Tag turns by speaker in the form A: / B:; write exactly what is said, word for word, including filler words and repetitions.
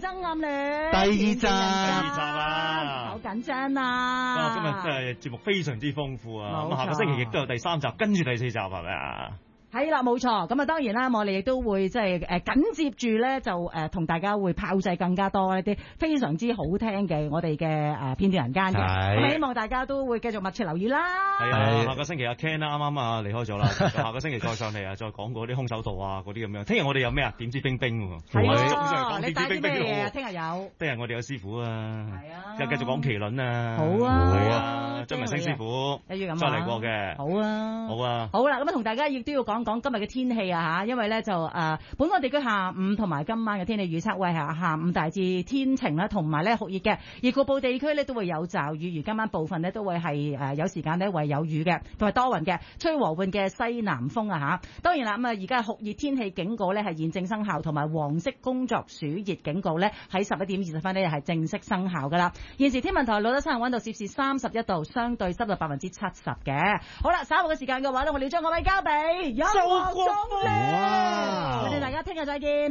A: 爭暗戀，
B: 第二集，第
A: 二
C: 集啊，
A: 好緊張啊！
C: 今日真係節目非常之豐富啊！咁
A: 冇錯
C: 下個星期亦都有第三集，跟住第四集係咪啊？
A: 係啦，冇錯。咁啊，當然啦，我哋亦都會即係誒緊接住咧，就誒同大家會炮製更加多一啲非常之好聽嘅我哋嘅誒片段人間嘅。咁希望大家都會繼續密切留意啦。
C: 係啊，下個星期阿 Ken 啦，啱啱啊離開咗啦，下個星期再上嚟啊，再講嗰啲空手道啊，嗰啲咁樣。聽日我哋有咩啊？點知冰冰喎？
A: 係
C: 喎，
A: 你帶啲咩嘢啊？聽日有。
C: 聽日我哋有師傅啊。
A: 係啊。
C: 又繼續講麒麟啊。
A: 好啊。
C: 好啊。張文星師傅。
A: 一於咁
C: 再嚟過嘅。
A: 好啊。
C: 好啊。
A: 好啦，咁啊同大家亦都要講講今日嘅天氣啊嚇，因為咧就誒、呃、本港地區下午同埋今晚嘅天氣預測會係下午大致天晴啦，同埋咧酷熱嘅，而局部地區咧都會有驟雨，而今晚部分咧都會係誒、呃、有時間咧會有雨嘅，同埋多雲嘅，吹和緩嘅西南風啊嚇。當然啦，咁啊而家酷熱天氣警告咧係現正生效，同埋黃色工作暑熱警告咧喺十一點二十分咧係正式生效噶啦。現時天文台錄得三十溫度攝氏三十一度，相對濕度百分之七十嘅。好啦，稍後嘅時間嘅話咧，我哋要將個位交俾有。哇！我哋大家聽日再見。